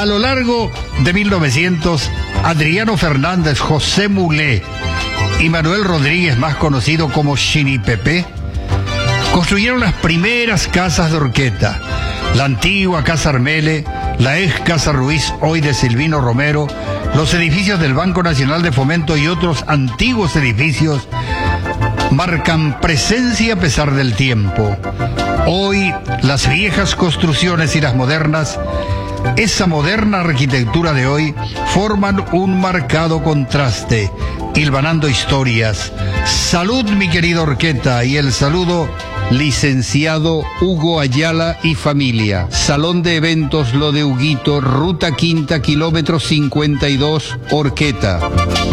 A lo largo de 1900, Adriano Fernández, José Mulé y Manuel Rodríguez, más conocido como Chini Pepe, construyeron las primeras casas de Horqueta. La antigua Casa Armele, la ex Casa Ruiz, hoy de Silvino Romero, los edificios del Banco Nacional de Fomento y otros antiguos edificios marcan presencia a pesar del tiempo. Hoy, las viejas construcciones y las modernas, esa moderna arquitectura de hoy, forman un marcado contraste, hilvanando historias. Salud, mi querido Horqueta, y el saludo, licenciado Hugo Ayala y familia. Salón de eventos Lo de Huguito, Ruta Quinta, kilómetro 52, Horqueta.